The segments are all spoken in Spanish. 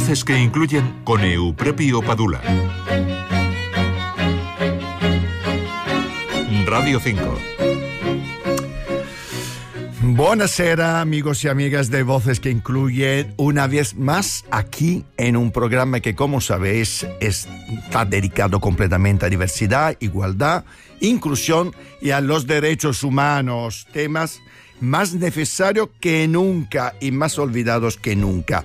Voces que incluyen con Euprepio Padula. Radio 5. Buonasera, amigos y amigas de Voces que incluyen, una vez más aquí en un programa que, como sabéis, está dedicado completamente a diversidad, igualdad, inclusión y a los derechos humanos, temas más necesarios que nunca y más olvidados que nunca.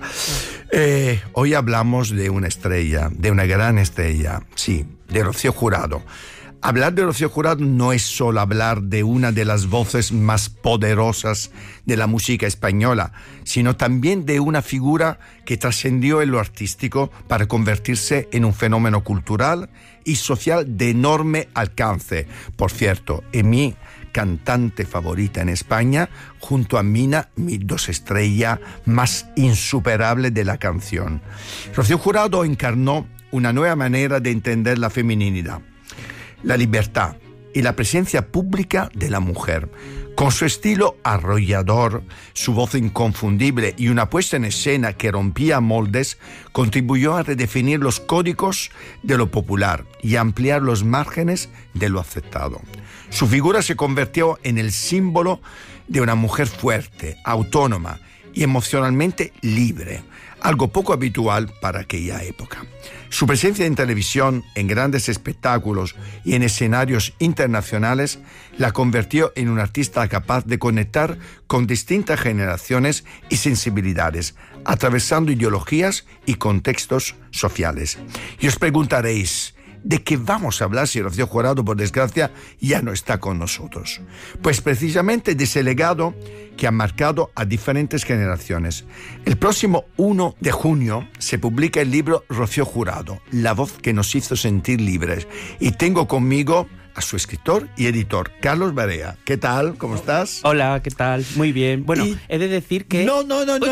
Hoy hablamos de una estrella, de una gran estrella, sí, de Rocío Jurado. Hablar de Rocío Jurado no es solo hablar de una de las voces más poderosas de la música española, sino también de una figura que trascendió en lo artístico para convertirse en un fenómeno cultural y social de enorme alcance. Por cierto, es mi cantante favorita en España, junto a Mina, mi dos estrellas más insuperable de la canción. Rocío Jurado encarnó una nueva manera de entender la feminidad, la libertad y la presencia pública de la mujer. Con su estilo arrollador, su voz inconfundible y una puesta en escena que rompía moldes, contribuyó a redefinir los códigos de lo popular y a ampliar los márgenes de lo aceptado. Su figura se convirtió en el símbolo de una mujer fuerte, autónoma y emocionalmente libre, algo poco habitual para aquella época. Su presencia en televisión, en grandes espectáculos y en escenarios internacionales la convirtió en un artista capaz de conectar con distintas generaciones y sensibilidades, atravesando ideologías y contextos sociales. Y os preguntaréis, ¿de qué vamos a hablar si Rocío Jurado, por desgracia, ya no está con nosotros? Pues precisamente de ese legado que ha marcado a diferentes generaciones. El próximo 1 de junio se publica el libro Rocío Jurado, la voz que nos hizo sentir libres. Y tengo conmigo a su escritor y editor, Carlos Barea. ¿Qué tal? ¿Cómo estás? Hola, ¿qué tal? Muy bien. Bueno, he de decir que... No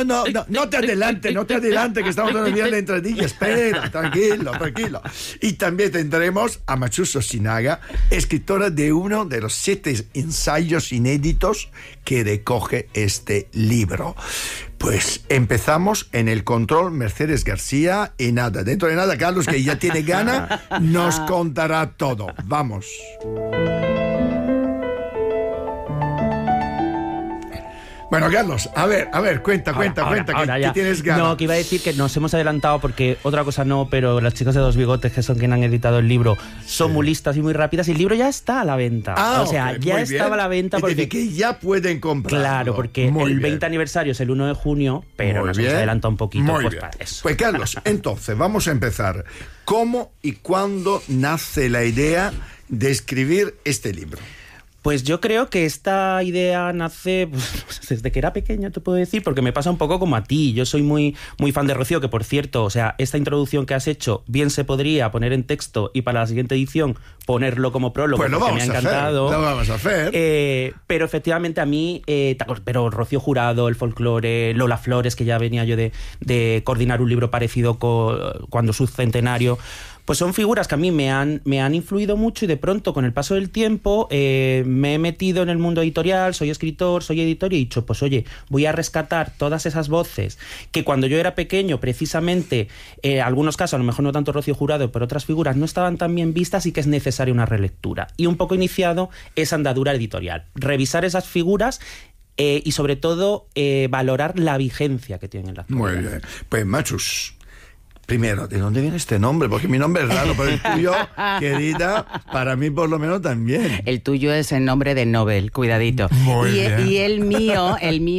te adelante, que estamos todavía en la entradilla. Espera, tranquilo. Y también tendremos a Machus Osinaga, escritora de uno de los 7 ensayos inéditos que recoge este libro. Pues empezamos en el control Mercedes García y nada, dentro de nada Carlos, que ya tiene gana, nos contará todo. Vamos. Bueno, Carlos, a ver, cuenta, que tienes ganas. No, que iba a decir que nos hemos adelantado porque otra cosa no, pero las chicas de Dos Bigotes, que son quienes han editado el libro, son muy listas y muy rápidas y el libro ya está a la venta. O sea, okay, ya estaba a la venta porque... que ya pueden comprarlo. Claro, porque el 20 aniversario es el 1 de junio, pero nos hemos adelantado un poquito. Para eso. Pues Carlos, entonces vamos a empezar. ¿Cómo y cuándo nace la idea de escribir este libro? Pues yo creo que esta idea nace desde que era pequeño, te puedo decir, porque me pasa un poco como a ti. Yo soy muy fan de Rocío, que por cierto, o sea, esta introducción que has hecho bien se podría poner en texto y para la siguiente edición ponerlo como prólogo, pues porque me ha encantado. Lo vamos a hacer. Pero efectivamente a mí, pero Rocío Jurado, el folclore, Lola Flores, que ya venía yo de coordinar un libro parecido cuando su centenario... Pues son figuras que a mí me han influido mucho y de pronto, con el paso del tiempo, me he metido en el mundo editorial, soy escritor, soy editor y he dicho, pues oye, voy a rescatar todas esas voces que cuando yo era pequeño, precisamente, en algunos casos, a lo mejor no tanto Rocío Jurado, pero otras figuras no estaban tan bien vistas y que es necesaria una relectura. Y un poco iniciado esa andadura editorial. Revisar esas figuras y sobre todo valorar la vigencia que tienen en la actualidad. Muy bien. Pues Machus, primero, ¿de dónde viene este nombre? Porque mi nombre es raro, pero el tuyo, querida, para mí por lo menos también. El tuyo es el nombre de Nobel, cuidadito. Muy bien. Y el mío,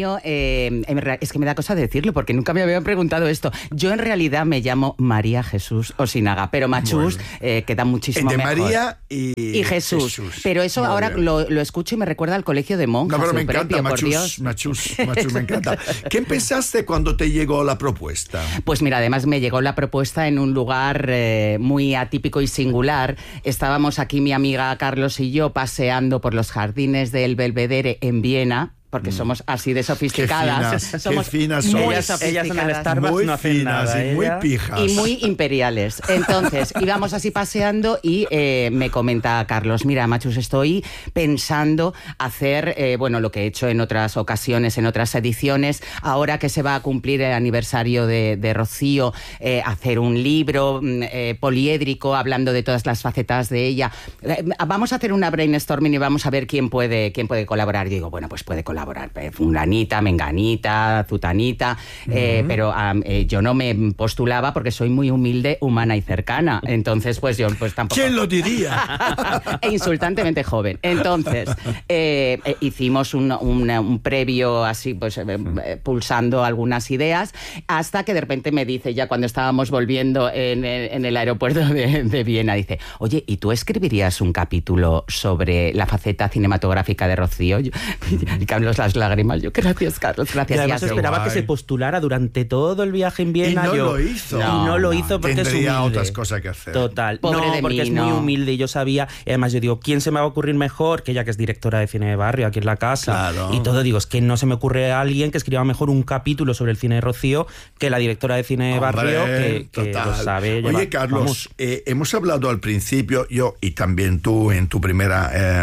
es que me da cosa decirlo porque nunca me habían preguntado esto. Yo en realidad me llamo María Jesús Osinaga, pero Machus queda muchísimo de mejor. María y Jesús. Pero eso ahora lo escucho y me recuerda al colegio de monjas. No, pero me encanta, Machus, me encanta. ¿Qué pensaste cuando te llegó la propuesta? Pues mira, además me llegó la propuesta en un lugar muy atípico y singular. Estábamos aquí mi amiga Carlos y yo paseando por los jardines del Belvedere en Viena, porque somos así de sofisticadas. Somos qué finas muy sois. Ellas en el sofisticadas. Starbucks Muy no hacen finas nada. y muy ella- pijas. Y muy imperiales. Entonces, íbamos así paseando y me comenta Carlos, mira, Machus, estoy pensando hacer, lo que he hecho en otras ocasiones, en otras ediciones, ahora que se va a cumplir el aniversario de Rocío, hacer un libro poliédrico hablando de todas las facetas de ella. Vamos a hacer una brainstorming y vamos a ver quién puede colaborar. Y digo, bueno, pues puede colaborar fulanita, menganita, zutanita, pero yo no me postulaba porque soy muy humilde, humana y cercana. Entonces, pues yo pues tampoco... ¿Quién lo diría? E insultantemente joven. Entonces, hicimos un previo así, pues pulsando algunas ideas, hasta que de repente me dice, ya cuando estábamos volviendo en el aeropuerto de Viena, dice, oye, ¿y tú escribirías un capítulo sobre la faceta cinematográfica de Rocío? Y Carlos, las lágrimas. Yo, gracias, Carlos, Y gracias. además Ya sé. esperaba guay. que se postulara durante todo el viaje en Viena. Y no yo, lo hizo. Y no lo hizo porque es Tendría humilde. otras cosas que hacer. Total. Pobre no, de porque mí, es muy no. humilde y yo sabía. Y además yo digo, ¿quién se me va a ocurrir mejor que ella, que es directora de cine de barrio aquí en la casa? Claro. Y todo, digo, es que no se me ocurre a alguien que escriba mejor un capítulo sobre el cine de Rocío que la directora de cine de barrio, que total. lo sabe Oye, llevar. Carlos, Vamos. hemos hablado al principio, yo y también tú en tu primer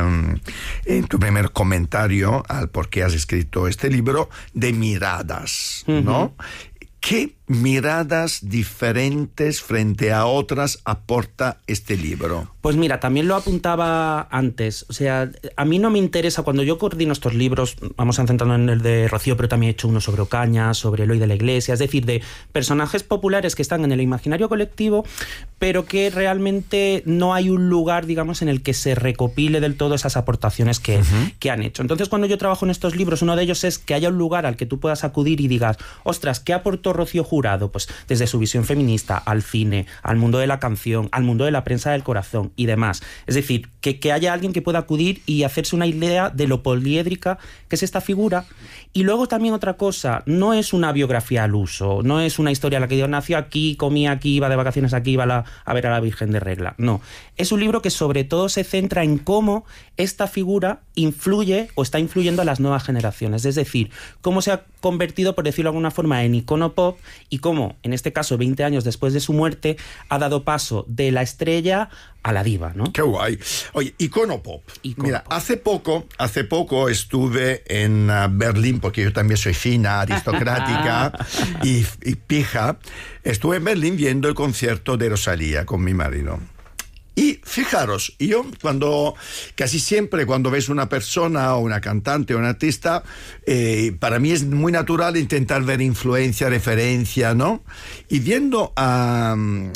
comentario al por qué has escrito este libro, de miradas, ¿no? ¿Qué miradas diferentes frente a otras aporta este libro? Pues mira, también lo apuntaba antes. O sea, a mí no me interesa, cuando yo coordino estos libros, vamos a centrarnos en el de Rocío, pero también he hecho uno sobre Ocaña, sobre Eloy de la Iglesia, es decir, de personajes populares que están en el imaginario colectivo, pero que realmente no hay un lugar, digamos, en el que se recopile del todo esas aportaciones que han hecho. Entonces, cuando yo trabajo en estos libros, uno de ellos es que haya un lugar al que tú puedas acudir y digas, ostras, ¿qué aportó Rocío Jurado? Pues desde su visión feminista, al cine, al mundo de la canción, al mundo de la prensa del corazón y demás. Es decir, que haya alguien que pueda acudir y hacerse una idea de lo poliédrica que es esta figura. Y luego también otra cosa, no es una biografía al uso, no es una historia en la que Dios nació aquí, comía aquí, iba de vacaciones aquí, iba a ver a la Virgen de Regla. No, es un libro que sobre todo se centra en cómo esta figura influye o está influyendo a las nuevas generaciones. Es decir, cómo se ha convertido, por decirlo de alguna forma, en icono pop y cómo, en este caso, 20 años después de su muerte, ha dado paso de la estrella a la diva, ¿no? Qué guay. Oye, icono pop. Mira, pop. Hace poco estuve en Berlín, porque yo también soy fina, aristocrática y pija. Estuve en Berlín viendo el concierto de Rosalía con mi marido. Y fijaros, yo casi siempre cuando ves una persona o una cantante o un artista, para mí es muy natural intentar ver influencia, referencia, ¿no? Y viendo a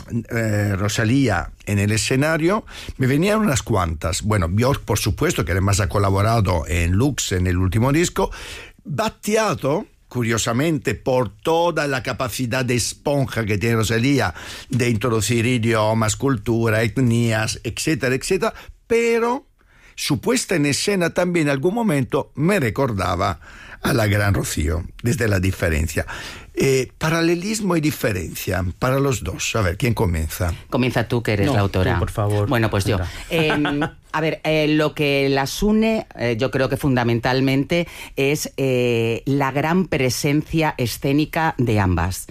Rosalía en el escenario, me venían unas cuantas. Bueno, Björk, por supuesto, que además ha colaborado en Lux, en el último disco. Battiato, curiosamente, por toda la capacidad de esponja que tiene Rosalía de introducir idiomas, cultura, etnias, etcétera, etcétera, pero su puesta en escena también en algún momento me recordaba a la gran Rocío, desde la diferencia. Paralelismo y diferencia para los dos. A ver, ¿quién comienza? Comienza tú, que eres No, la autora. tú, por favor. Bueno, pues yo. A ver, lo que las une, yo creo que fundamentalmente es la gran presencia escénica de ambas.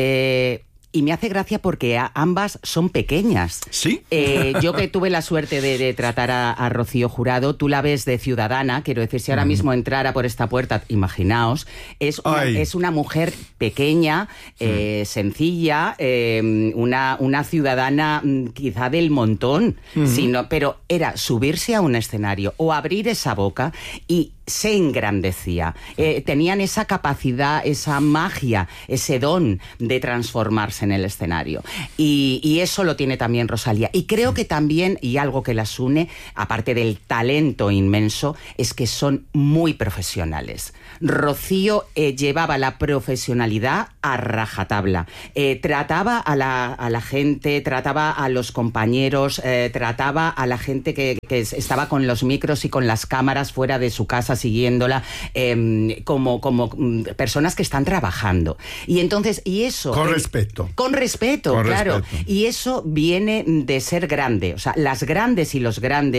Y me hace gracia porque ambas son pequeñas. ¿Sí? Yo que tuve la suerte de tratar a Rocío Jurado, tú la ves de ciudadana, quiero decir, si ahora mismo entrara por esta puerta, imaginaos, es una mujer pequeña, sencilla, una ciudadana quizá del montón, pero era subirse a un escenario o abrir esa boca y se engrandecía. Tenían esa capacidad, esa magia, ese don de transformarse en el escenario. Y eso lo tiene también Rosalía. Y creo que también, y algo que las une, aparte del talento inmenso, es que son muy profesionales. Rocío llevaba la profesionalidad a rajatabla. Trataba a la gente, trataba a los compañeros, trataba a la gente que estaba con los micros y con las cámaras fuera de su casa siguiéndola, como personas que están trabajando. Y entonces, y eso... Con respeto. Con respeto, claro. Y eso viene de ser grande. O sea, las grandes y los grandes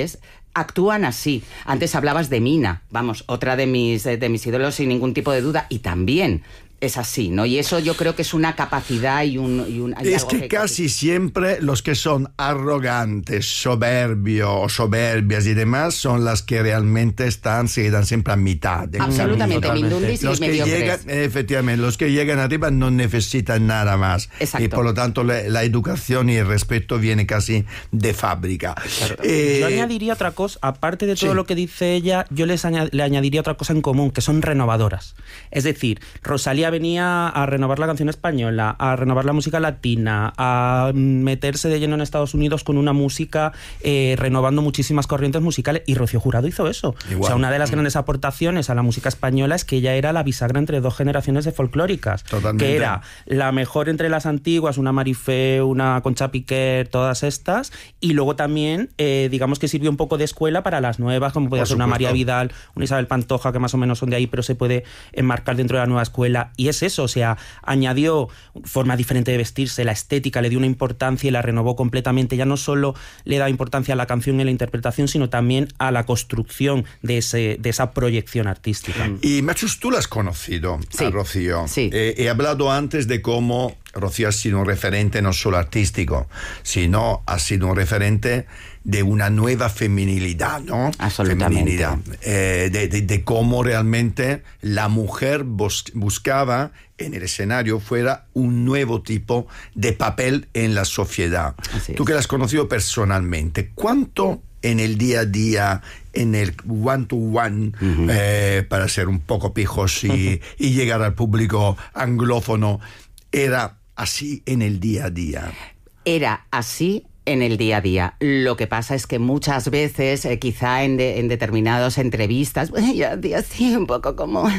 actúan así. Antes hablabas de Mina, vamos, otra de mis ídolos sin ningún tipo de duda, y también es así, ¿no? Y eso yo creo que es una capacidad y es que casi siempre los que son arrogantes, soberbios o soberbias y demás son las que realmente se quedan siempre a mitad. Absolutamente, mindundis y mediocres. Efectivamente, los que llegan arriba no necesitan nada más. Exacto. Y por lo tanto la educación y el respeto viene casi de fábrica. Claro. Yo añadiría otra cosa, aparte de todo lo que dice ella, yo le añadiría otra cosa en común, que son renovadoras. Es decir, Rosalía venía a renovar la canción española, a renovar la música latina, a meterse de lleno en Estados Unidos con una música renovando muchísimas corrientes musicales, y Rocío Jurado hizo eso. Igual. O sea, una de las grandes aportaciones a la música española es que ella era la bisagra entre dos generaciones de folclóricas. Totalmente. Que era la mejor entre las antiguas, una Marifé, una Concha Piquer, todas estas, y luego también, digamos que sirvió un poco de escuela para las nuevas, como podía ser una María Vidal, una Isabel Pantoja, que más o menos son de ahí, pero se puede enmarcar dentro de la nueva escuela. Y es eso, o sea, añadió forma diferente de vestirse, la estética, le dio una importancia y la renovó completamente. Ya no solo le da importancia a la canción y a la interpretación, sino también a la construcción de esa proyección artística. Y Machus, tú la has conocido, a Rocío. Sí. He hablado antes de cómo Rocío ha sido un referente no solo artístico, sino ha sido un referente de una nueva feminilidad, ¿no? Absolutamente. Feminilidad. De cómo realmente la mujer buscaba en el escenario fuera un nuevo tipo de papel en la sociedad. Tú que la has conocido personalmente, ¿cuánto en el día a día, en el one-to-one, para ser un poco pijos y llegar al público anglófono, era así en el día a día? Era así en el día a día. Lo que pasa es que muchas veces, quizá en determinadas entrevistas, yo así un poco como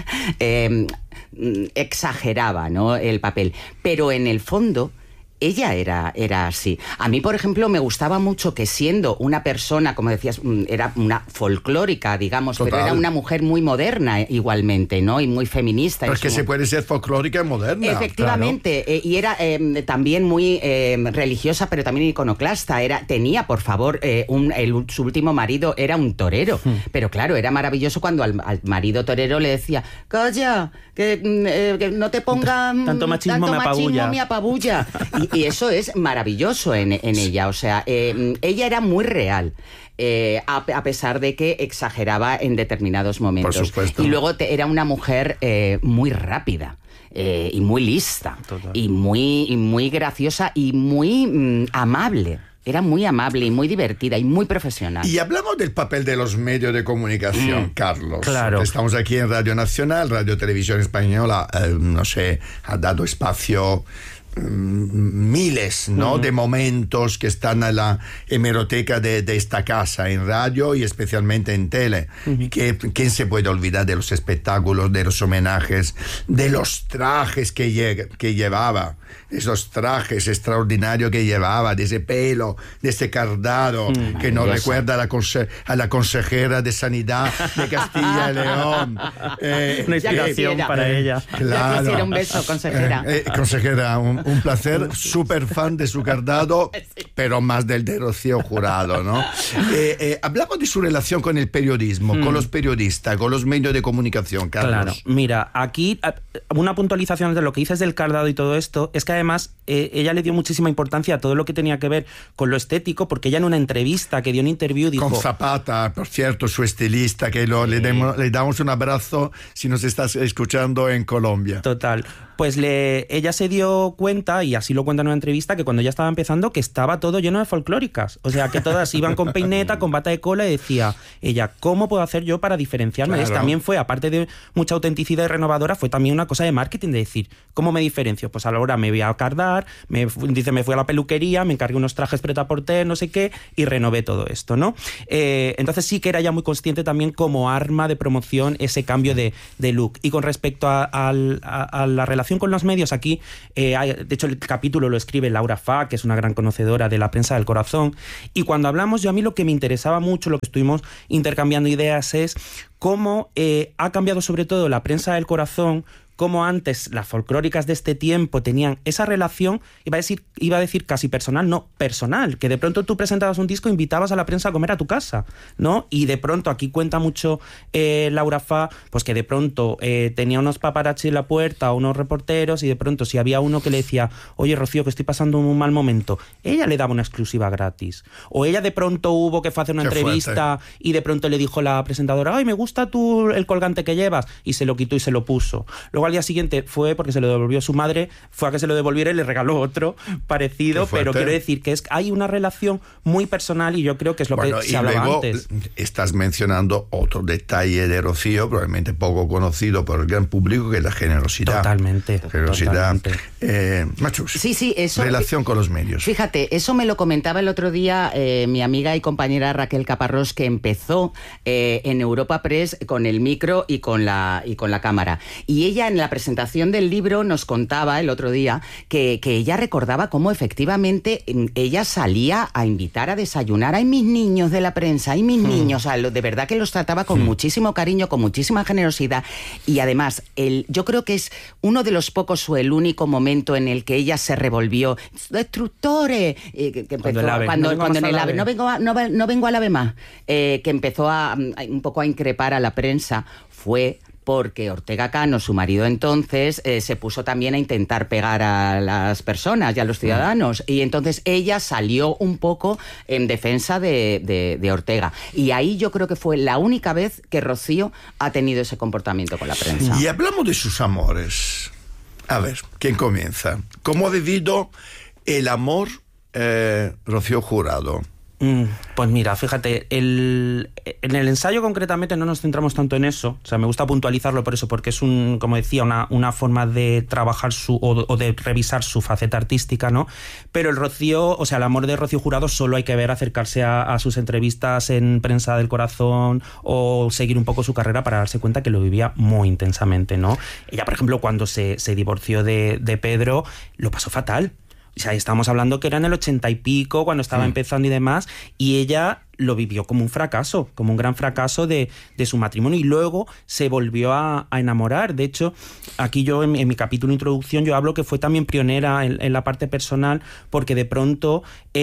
exageraba, ¿no?, el papel. Pero en el fondo ella era así. A mí, por ejemplo, me gustaba mucho que, siendo una persona, como decías, era una folclórica, digamos, Total. pero era una mujer muy moderna igualmente, ¿no? Y muy feminista. Pero es que se puede ser folclórica y moderna. Efectivamente, claro. Y era también muy religiosa, pero también iconoclasta. Tenía, por favor, su último marido era un torero. Pero claro, era maravilloso cuando al marido torero le decía: calla, que no te ponga tanto machismo me apabulla. Y eso es maravilloso en ella. O sea, ella era muy real. A pesar de que exageraba en determinados momentos. Por supuesto. Y luego era una mujer muy rápida. Y muy lista. Total. Y muy graciosa y muy amable. Era muy amable y muy divertida y muy profesional. Y hablamos del papel de los medios de comunicación, Carlos. Claro. Estamos aquí en Radio Nacional, Radio Televisión Española, no sé, ha dado espacio miles, ¿no?, de momentos que están en la hemeroteca de esta casa, en radio y especialmente en tele. ¿Quién se puede olvidar de los espectáculos, de los homenajes, de los trajes que llevaba? Esos trajes extraordinarios que llevaba, de ese pelo, de ese cardado, que nos recuerda a la consejera de Sanidad de Castilla y León. Una inspiración para ella. Claro. Ya quisiera un beso, consejera. Consejera, un placer, súper fan de su cardado, pero más del de Rocío Jurado, ¿no? Hablamos de su relación con el periodismo, con los periodistas, con los medios de comunicación, Carlos. Claro, mira, aquí una puntualización de lo que dices del cardado y todo esto, es que además ella le dio muchísima importancia a todo lo que tenía que ver con lo estético, porque ella en una entrevista que dio en interview dijo... Con Zapata, por cierto, su estilista, que le damos un abrazo si nos estás escuchando en Colombia. Total. Pues ella se dio cuenta, y así lo cuenta en una entrevista, que cuando ella estaba empezando, que estaba todo lleno de folclóricas. O sea, que todas iban con peineta, con bata de cola, y decía ella, ¿cómo puedo hacer yo para diferenciarme? Claro. También fue, aparte de mucha autenticidad y renovadora, fue también una cosa de marketing, de decir, ¿cómo me diferencio? Pues a la hora me voy a cardar, me fui a la peluquería, me encargué unos trajes prêt-à-porter, no sé qué, y renové todo esto, ¿no? Entonces sí que era ya muy consciente también como arma de promoción ese cambio de look. Y con respecto a la relación con los medios, aquí, de hecho el capítulo lo escribe Laura Fa, que es una gran conocedora de la prensa del corazón, y cuando hablamos, a mí lo que me interesaba mucho, lo que estuvimos intercambiando ideas, es cómo ha cambiado sobre todo la prensa del corazón cómo antes las folclóricas de este tiempo tenían esa relación, iba a decir casi personal, no, personal, que de pronto tú presentabas un disco, invitabas a la prensa a comer a tu casa, ¿no? Y de pronto, aquí cuenta mucho Laura Fa, pues que de pronto tenía unos paparazzi en la puerta, unos reporteros, y de pronto si había uno que le decía, oye Rocío, que estoy pasando un mal momento, ella le daba una exclusiva gratis. O ella de pronto hubo que fue a hacer una entrevista y de pronto le dijo la presentadora, ay, me gusta el colgante que llevas, y se lo quitó y se lo puso. Luego al día siguiente fue porque se lo devolvió su madre, fue a que se lo devolviera y le regaló otro parecido, pero quiero decir que hay una relación muy personal y yo creo que es lo que se hablaba antes. Estás mencionando otro detalle de Rocío, probablemente poco conocido por el gran público, que es la generosidad. Totalmente. Generosidad. Machus, sí, eso, relación con los medios. Fíjate, eso me lo comentaba el otro día mi amiga y compañera Raquel Caparrós, que empezó en Europa Press con el micro y con la cámara. Y ella en la presentación del libro nos contaba el otro día que ella recordaba cómo efectivamente ella salía a invitar a desayunar. ¡Ay, mis niños de la prensa! ¡Ay, mis niños! O sea, de verdad que los trataba con muchísimo cariño, con muchísima generosidad. Y además, yo creo que es uno de los pocos o el único momento en el que ella se revolvió. ¡Destructores! Que empezó, cuando en el AVE, no vengo al AVE más. Que empezó un poco a increpar a la prensa, fue porque Ortega Cano, su marido entonces, se puso también a intentar pegar a las personas y a los ciudadanos. Y entonces ella salió un poco en defensa de Ortega. Y ahí yo creo que fue la única vez que Rocío ha tenido ese comportamiento con la prensa. Y hablamos de sus amores. A ver, ¿quién comienza? ¿Cómo ha vivido el amor Rocío Jurado? Pues mira, fíjate, en el ensayo concretamente no nos centramos tanto en eso, o sea, me gusta puntualizarlo por eso, porque es como decía, una forma de trabajar o de revisar su faceta artística, ¿no? Pero el amor de Rocío Jurado solo hay que ver, acercarse a sus entrevistas en Prensa del Corazón o seguir un poco su carrera para darse cuenta que lo vivía muy intensamente, ¿no? Ella, por ejemplo, cuando se divorció de Pedro, lo pasó fatal. O sea, estamos hablando que era en el 80 y pico, cuando estaba empezando y demás, y ella lo vivió como un fracaso, como un gran fracaso de su matrimonio, y luego se volvió a enamorar. De hecho, aquí yo en mi capítulo de introducción yo hablo que fue también pionera en la parte personal, porque de pronto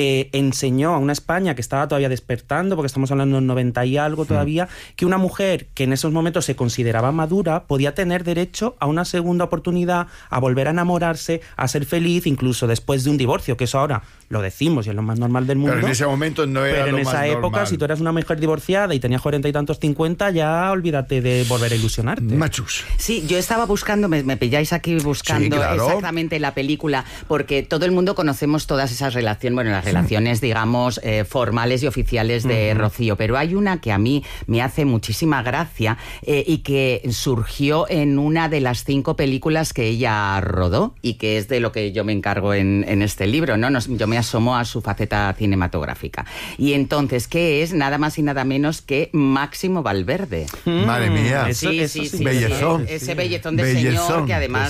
enseñó a una España que estaba todavía despertando, porque estamos hablando del 90 y algo todavía, que una mujer que en esos momentos se consideraba madura podía tener derecho a una segunda oportunidad, a volver a enamorarse, a ser feliz, incluso después de un divorcio, que eso ahora lo decimos y es lo más normal del mundo. Pero en ese momento no era lo más normal. Pero en esa época, si tú eras una mujer divorciada y tenías 40 y tantos, 50, ya olvídate de volver a ilusionarte. Machus. Sí, yo estaba buscando, me pilláis aquí buscando exactamente la película, porque todo el mundo conocemos todas esas relaciones, bueno, las relaciones, digamos, formales y oficiales de Rocío, pero hay una que a mí me hace muchísima gracia y que surgió en una de las 5 películas que ella rodó y que es de lo que yo me encargo en este libro, ¿no? Yo me asomo a su faceta cinematográfica. Y entonces, ¿qué es? Nada más y nada menos que Máximo Valverde. Madre mía. Sí. Bellezón. Ese bellezón de señor que además...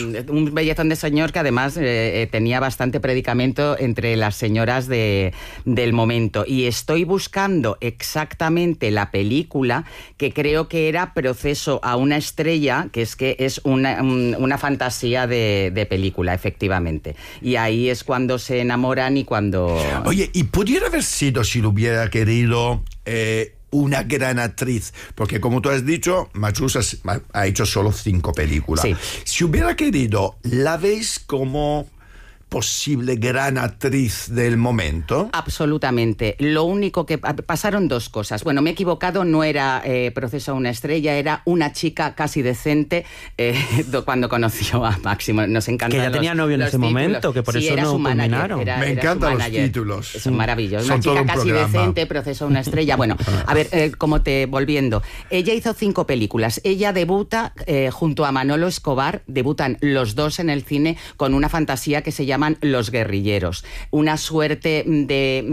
Un bellezón de señor que además tenía bastante predicamento entre las señoras del momento. Y estoy buscando exactamente la película que creo que era Proceso a una estrella, que es una fantasía de película, efectivamente. Y ahí es cuando se enamoran y cuando... Oye, ¿y pudiera haber sido, si lo hubiera querido, una gran actriz? Porque como tú has dicho, Machus ha hecho solo 5 películas. Sí. Si hubiera querido, ¿la ves como posible gran actriz del momento? Absolutamente. Lo único que pasaron 2 cosas. Bueno, me he equivocado, no era Proceso a una estrella, era una chica casi decente cuando conoció a Máximo. Nos encantan que ya tenía novio en ese momento, que por eso no culminaron. Me encantan los títulos. Son maravillosos. Una chica casi decente, Proceso a una estrella. Bueno, a ver, volviendo. Ella hizo 5 películas. Ella debuta junto a Manolo Escobar, debutan los dos en el cine con una fantasía que se llama Los Guerrilleros, una suerte de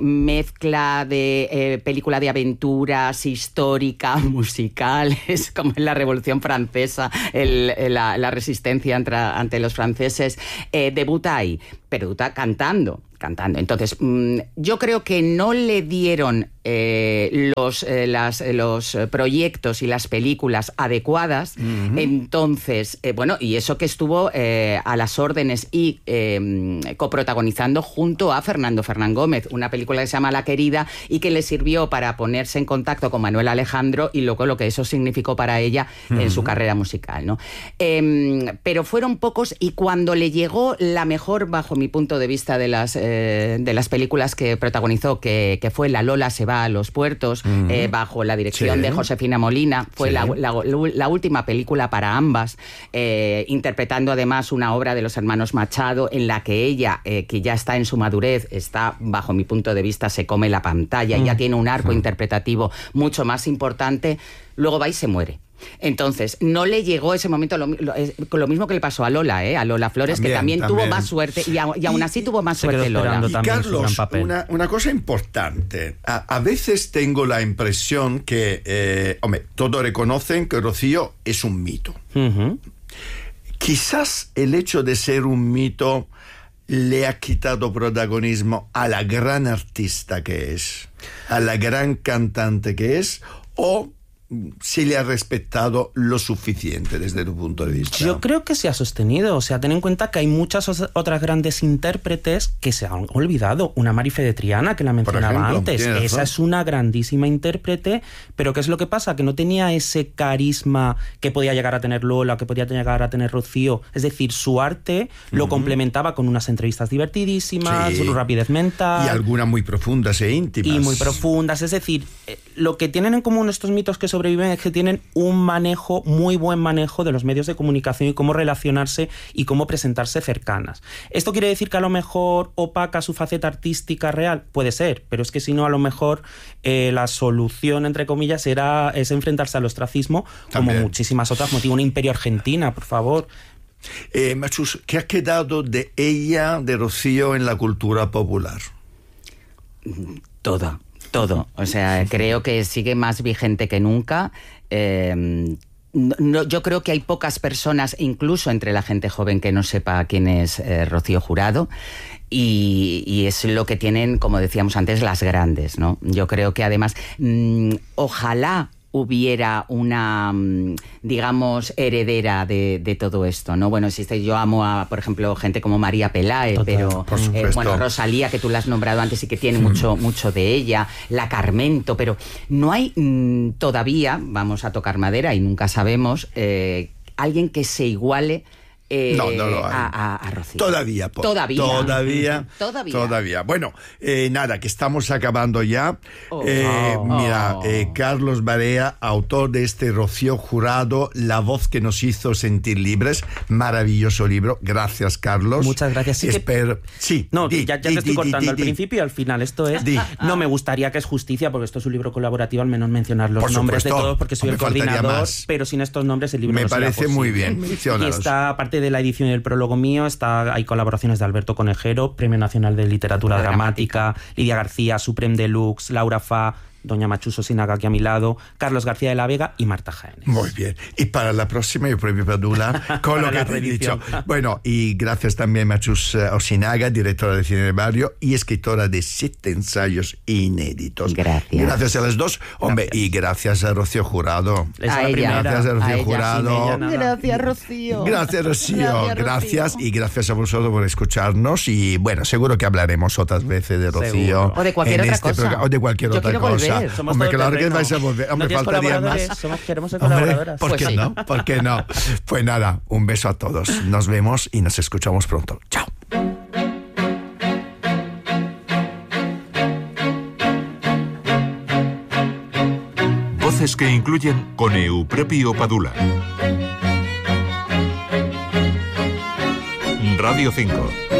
mezcla de película de aventuras, histórica, musicales, como en la Revolución Francesa, la resistencia ante los franceses. Debuta ahí. pero tú estás cantando. Entonces, yo creo que no le dieron los proyectos y las películas adecuadas. Entonces, y eso que estuvo a las órdenes y coprotagonizando junto a Fernando Fernán Gómez, una película que se llama La Querida y que le sirvió para ponerse en contacto con Manuel Alejandro y luego lo que eso significó para ella en su carrera musical, ¿no? Pero fueron pocos, y cuando le llegó la mejor, bajo mi punto de vista, de las películas que protagonizó, que fue La Lola se va a los puertos, bajo la dirección de Josefina Molina, fue la última película para ambas, interpretando además una obra de los hermanos Machado, en la que ella, que ya está en su madurez, está, bajo mi punto de vista, se come la pantalla, ya tiene un arco interpretativo mucho más importante, luego va y se muere. Entonces, no le llegó ese momento con lo mismo que le pasó a Lola, a Lola Flores, que también tuvo más suerte, y aún así tuvo más suerte Lola. Y Carlos, una cosa importante. A veces tengo la impresión que, todos reconocen que Rocío es un mito. Quizás el hecho de ser un mito le ha quitado protagonismo a la gran artista que es, a la gran cantante que es, o se le ha respetado lo suficiente desde tu punto de vista. Yo creo que se ha sostenido. O sea, ten en cuenta que hay muchas otras grandes intérpretes que se han olvidado. Una Marife de Triana, que la mencionaba antes. Esa es una grandísima intérprete, pero ¿qué es lo que pasa? Que no tenía ese carisma que podía llegar a tener Lola, que podía llegar a tener Rocío. Es decir, su arte lo complementaba con unas entrevistas divertidísimas, su rapidez mental. Y algunas muy profundas e íntimas. Y muy profundas. Es decir, lo que tienen en común estos mitos que sobreviven es que tienen un manejo, muy buen manejo de los medios de comunicación y cómo relacionarse y cómo presentarse cercanas. ¿Esto quiere decir que a lo mejor opaca su faceta artística real? Puede ser, pero es que si no, a lo mejor la solución, entre comillas, es enfrentarse al ostracismo, como muchísimas otras. Motivo una Imperio Argentina, por favor. Machus, ¿qué ha quedado de ella, de Rocío, en la cultura popular? Todo. O sea, creo que sigue más vigente que nunca. Yo creo que hay pocas personas, incluso entre la gente joven, que no sepa quién es Rocío Jurado. Y es lo que tienen, como decíamos antes, las grandes, ¿no? Yo creo que además, ojalá hubiera una, digamos, heredera de todo esto, ¿no? Bueno, yo amo a, por ejemplo, gente como María Pelae, pero Rosalía, que tú la has nombrado antes y que tiene mucho de ella, la Carmento, pero no hay todavía, vamos a tocar madera y nunca sabemos, alguien que se iguale no lo hay. A Rocío. Todavía. Bueno, nada, que estamos acabando ya. Carlos Barea, autor de este Rocío Jurado, La voz que nos hizo sentir libres. Maravilloso libro. Gracias, Carlos. Muchas gracias. Ya te estoy cortando al principio y al final. Esto es... No me gustaría que es justicia, porque esto es un libro colaborativo, al menos mencionar los nombres de todos, porque soy el coordinador, pero sin estos nombres el libro me no sería parece posible. muy bien. Y está, aparte de la edición y el prólogo mío, hay colaboraciones de Alberto Conejero, Premio Nacional de Literatura Dramática, Lidia García, Supreme Deluxe, Laura Fa, doña Machuso Sinaga aquí a mi lado, Carlos García de la Vega y Marta Jaénes. Muy bien. Y para la próxima, el premio Padula, con lo que te he dicho. Bueno, y gracias también a Machus Osinaga, directora de Cine del Barrio y escritora de 7 ensayos inéditos. Gracias a las dos. Hombre, y gracias a Rocío Jurado. Gracias a Rocío Jurado. Gracias, Rocío. Gracias, Rocío. Gracias, y gracias a vosotros por escucharnos. Y bueno, seguro que hablaremos otras veces de Rocío. O de cualquier otra cosa. O de cualquier otra cosa. Hombre, claro que vais a volver. Hombre, faltaría más. Queremos ser colaboradoras. ¿Por qué no? ¿Por qué no? Pues nada, un beso a todos. Nos vemos y nos escuchamos pronto. Chao. Voces que incluyen con Eupropio Padula. Radio 5.